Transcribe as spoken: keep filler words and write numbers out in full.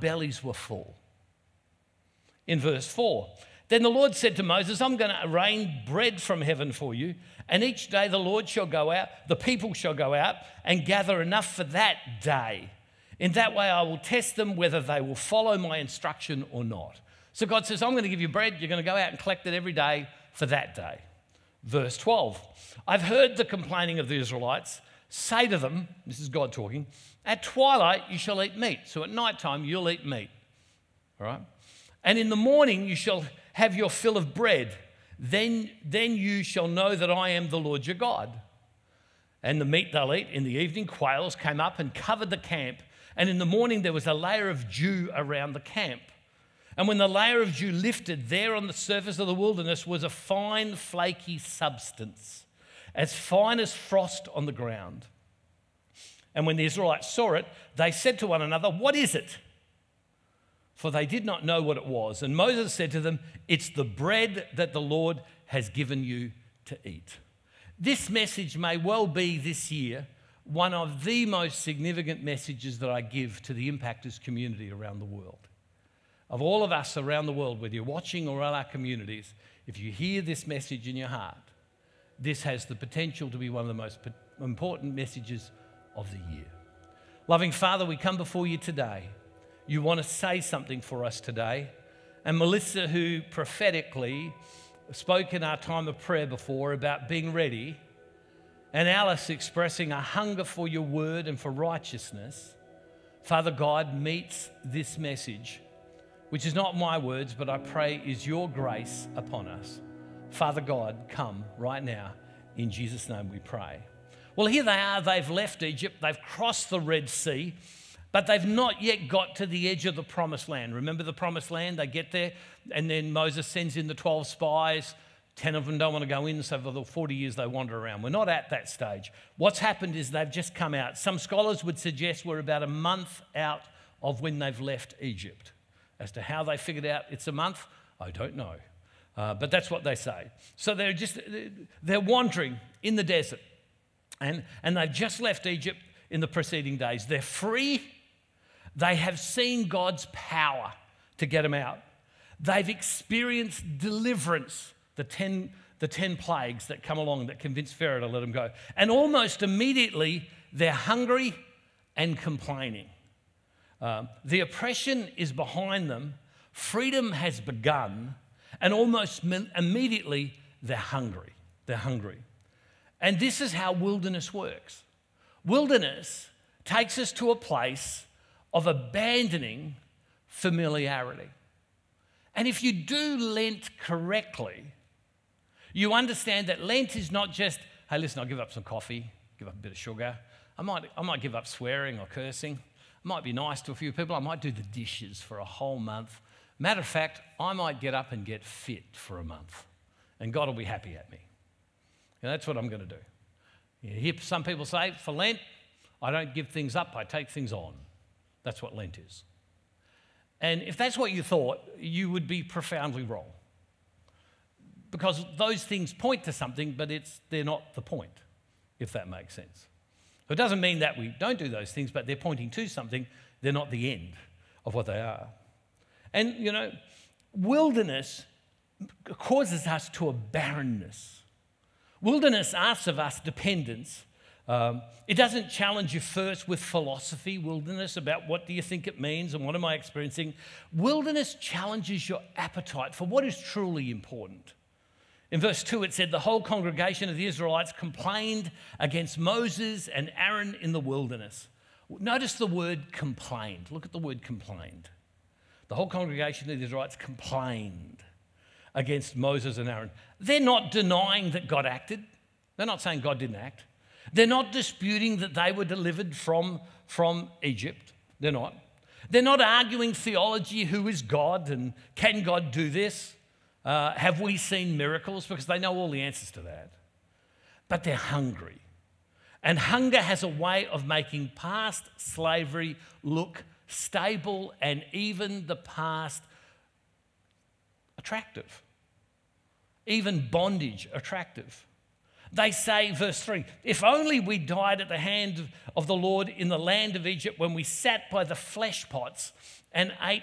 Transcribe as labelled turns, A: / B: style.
A: bellies were full. In verse four, then the Lord said to Moses, I'm going to rain bread from heaven for you, and each day the Lord shall go out, the people shall go out and gather enough for that day. In that way I will test them whether they will follow my instruction or not. So God says, I'm going to give you bread. You're going to go out and collect it every day for that day. Verse twelve, I've heard the complaining of the Israelites. Say to them, this is God talking, at twilight you shall eat meat. So at night time you'll eat meat. All right? And in the morning you shall have your fill of bread. Then, then you shall know that I am the Lord your God. And the meat they'll eat in the evening, quails came up and covered the camp. And in the morning there was a layer of dew around the camp. And when the layer of dew lifted, there on the surface of the wilderness was a fine, flaky substance, as fine as frost on the ground. And when the Israelites saw it, they said to one another, what is it? For they did not know what it was. And Moses said to them, it's the bread that the Lord has given you to eat. This message may well be this year one of the most significant messages that I give to the Impactors community around the world. Of all of us around the world, whether you're watching or all our communities, if you hear this message in your heart, this has the potential to be one of the most important messages of the year. Loving Father, we come before you today. You want to say something for us today. And Melissa, who prophetically spoke in our time of prayer before about being ready, and Alice expressing a hunger for your word and for righteousness, Father God meets this message, which is not my words, but I pray is your grace upon us. Father God, come right now. In Jesus' name we pray. Well, here they are. They've left Egypt. They've crossed the Red Sea, but they've not yet got to the edge of the promised land. Remember the promised land? They get there, and then Moses sends in the twelve spies. Ten of them don't want to go in, so for the forty years they wander around. We're not at that stage. What's happened is they've just come out. Some scholars would suggest we're about a month out of when they've left Egypt. As to how they figured out it's a month, I don't know. Uh, but that's what they say. So they're just, they're wandering in the desert. And, and they've just left Egypt in the preceding days. They're free. They have seen God's power to get them out. They've experienced deliverance, the ten, the ten plagues that come along that convince Pharaoh to let them go. And almost immediately, they're hungry and complaining. Um, the oppression is behind them, freedom has begun, and almost me- immediately they're hungry. They're hungry. And this is how wilderness works. Wilderness takes us to a place of abandoning familiarity. And if you do Lent correctly, you understand that Lent is not just, hey, listen, I'll give up some coffee, give up a bit of sugar. I might, I might give up swearing or cursing. Might be nice to a few people. I might do the dishes for a whole month. Matter of fact, I might get up and get fit for a month, and God will be happy at me. And that's what I'm going to do. You hear some people say, for Lent, I don't give things up, I take things on. That's what Lent is. And if that's what you thought, you would be profoundly wrong. Because those things point to something, but it's, they're not the point, if that makes sense. So it doesn't mean that we don't do those things, but they're pointing to something. They're not the end of what they are. And, you know, wilderness causes us to a barrenness. Wilderness asks of us dependence. Um, it doesn't challenge you first with philosophy, wilderness, about what do you think it means and what am I experiencing. Wilderness challenges your appetite for what is truly important. In verse two, it said, the whole congregation of the Israelites complained against Moses and Aaron in the wilderness. Notice the word complained. Look at the word complained. The whole congregation of the Israelites complained against Moses and Aaron. They're not denying that God acted. They're not saying God didn't act. They're not disputing that they were delivered from, from Egypt. They're not. They're not arguing theology, who is God and can God do this? Uh, have we seen miracles? Because they know all the answers to that. But they're hungry. And hunger has a way of making past slavery look stable and even the past attractive. Even bondage attractive. They say, verse three, if only we died at the hand of the Lord in the land of Egypt when we sat by the flesh pots and ate